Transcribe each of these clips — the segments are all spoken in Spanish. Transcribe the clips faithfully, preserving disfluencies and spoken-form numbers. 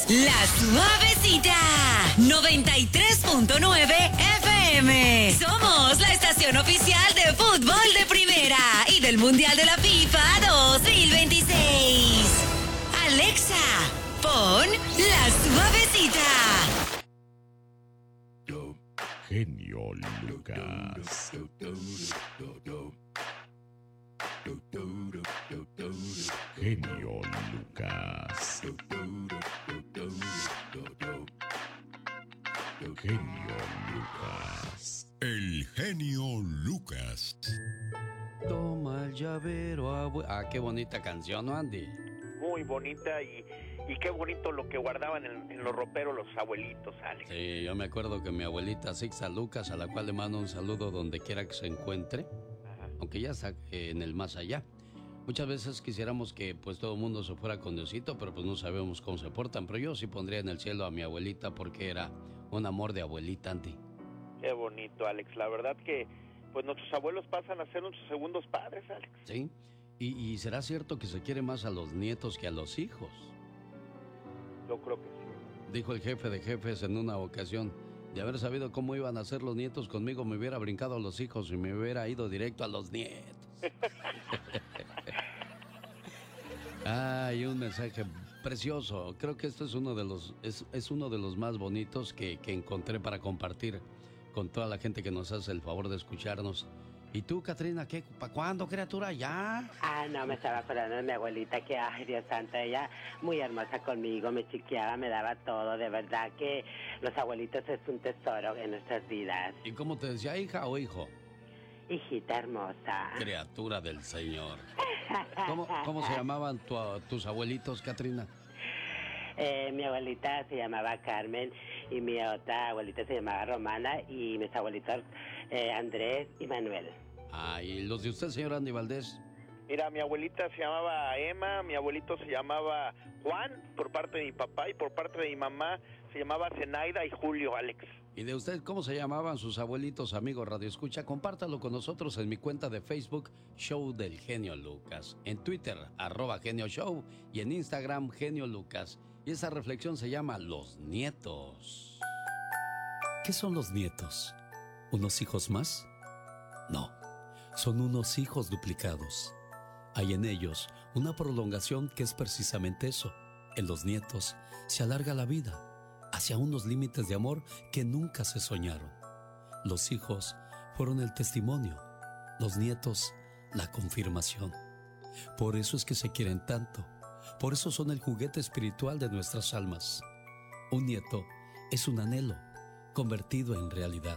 La Suavecita, noventa y tres punto nueve F M. Somos la estación oficial de fútbol de primera y del Mundial de la FIFA dos mil veintiséis. Alexa, pon La Suavecita. Genio Lucas. Genio Lucas. Genio Lucas. El genio Lucas. Toma el llavero, abue... Ah, qué bonita canción, ¿no, Andy? Muy bonita y, y qué bonito lo que guardaban en, en los roperos los abuelitos, Alex. Sí, yo me acuerdo que mi abuelita Sixa Lucas, a la cual le mando un saludo donde quiera que se encuentre, Ajá. aunque ya está en el más allá. Muchas veces quisiéramos que pues todo el mundo se fuera con Diosito, pero pues no sabemos cómo se portan. Pero yo sí pondría en el cielo a mi abuelita porque era un amor de abuelita, Andy. Qué bonito, Alex. La verdad que pues nuestros abuelos pasan a ser nuestros segundos padres, Alex. Sí. ¿Y, y será cierto que se quiere más a los nietos que a los hijos? Yo creo que sí. Dijo el jefe de jefes en una ocasión: de haber sabido cómo iban a ser los nietos conmigo, me hubiera brincado a los hijos y me hubiera ido directo a los nietos. Ay, un mensaje precioso. Creo que esto es uno de los es, es uno de los más bonitos que, que encontré para compartir con toda la gente que nos hace el favor de escucharnos. ¿Y tú, Catrina, qué? ¿Para cuándo, criatura? ¿Ya? Ah, no, me estaba acordando de mi abuelita que, ay, Dios santo, ella muy hermosa conmigo, me chiqueaba, me daba todo. De verdad que los abuelitos es un tesoro en nuestras vidas. ¿Y cómo te decía, hija o hijo? Hijita hermosa. Criatura del Señor. ¿Cómo, cómo se llamaban tu, tus abuelitos, Catrina? Eh, mi abuelita se llamaba Carmen y mi otra abuelita se llamaba Romana y mis abuelitos eh, Andrés y Manuel. Ah, ¿y los de usted, señor Andy Valdés? Mira, mi abuelita se llamaba Emma, mi abuelito se llamaba Juan por parte de mi papá y por parte de mi mamá se llamaba Zenaida y Julio, Alex. ¿Y de usted cómo se llamaban sus abuelitos, amigos Radio Escucha? Compártalo con nosotros en mi cuenta de Facebook, Show del Genio Lucas, en Twitter, arroba Genio Show, y en Instagram, Genio Lucas. Y esa reflexión se llama Los Nietos. ¿Qué son los nietos? ¿Unos hijos más? No, son unos hijos duplicados. Hay en ellos una prolongación que es precisamente eso. En los nietos se alarga la vida hacia unos límites de amor que nunca se soñaron. Los hijos fueron el testimonio, los nietos la confirmación. Por eso es que se quieren tanto, por eso son el juguete espiritual de nuestras almas. Un nieto es un anhelo convertido en realidad.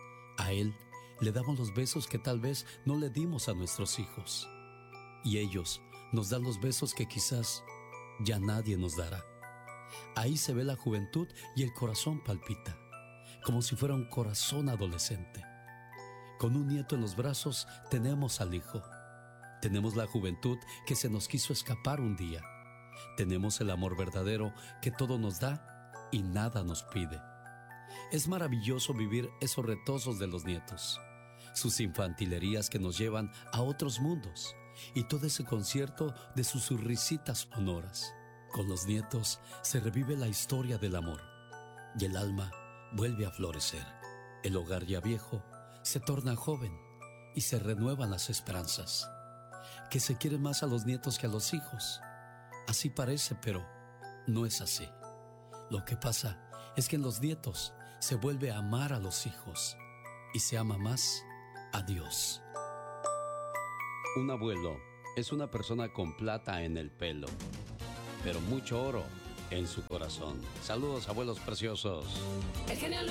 A él le damos los besos que tal vez no le dimos a nuestros hijos. Y ellos nos dan los besos que quizás ya nadie nos dará. Ahí se ve la juventud y el corazón palpita, como si fuera un corazón adolescente. Con un nieto en los brazos tenemos al hijo. Tenemos la juventud que se nos quiso escapar un día. Tenemos el amor verdadero que todo nos da y nada nos pide. Es maravilloso vivir esos retosos de los nietos, sus infantilerías que nos llevan a otros mundos y todo ese concierto de sus risitas sonoras. Con los nietos se revive la historia del amor y el alma vuelve a florecer. El hogar ya viejo se torna joven y se renuevan las esperanzas. Que se quieren más a los nietos que a los hijos. Así parece, pero no es así. Lo que pasa es que en los nietos se vuelve a amar a los hijos y se ama más a Dios. Un abuelo es una persona con plata en el pelo, pero mucho oro en su corazón. Saludos, abuelos preciosos. El genio